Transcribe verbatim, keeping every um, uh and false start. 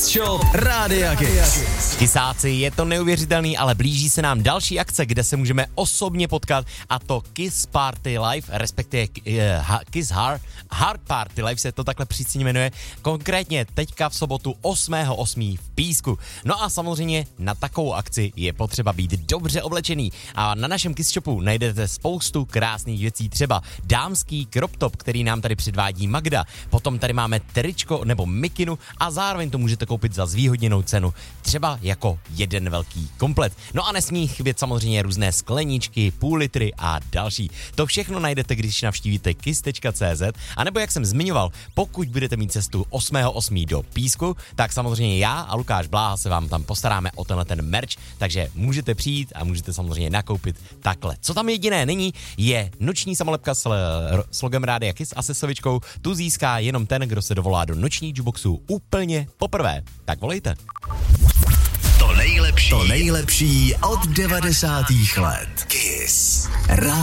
Kiss Shop Rádia Kiss. Kisáci, je to neuvěřitelný, ale blíží se nám další akce, kde se můžeme osobně potkat, a to Kiss Party Live, respektive uh, Kiss Heart, Heart Party Live se to takhle přísně jmenuje, konkrétně teďka v sobotu osmého osmého v Písku. No a samozřejmě na takovou akci je potřeba být dobře oblečený a na našem Kiss Shopu najdete spoustu krásných věcí, třeba dámský crop top, který nám tady předvádí Magda, potom tady máme tričko nebo mikinu a zároveň to můžete koupit za zvýhodněnou cenu, třeba jako jeden velký komplet. No a nesmí chybět samozřejmě různé skleničky, půl litry a další. To všechno najdete, když navštívíte kiss tečka cé zet, a nebo jak jsem zmiňoval, pokud budete mít cestu osmého osmého do Písku, tak samozřejmě já a Lukáš Bláha se vám tam postaráme o tenhle ten merch, takže můžete přijít a můžete samozřejmě nakoupit takhle. Co tam jediné není, je noční samolepka s, s logem Rádia Kiss a se sovičkou. Tu získá jenom ten, kdo se dovolá do noční jukeboxu úplně poprvé. Tak volejte. To nejlepší, to nejlepší od devadesátých let. Kiss.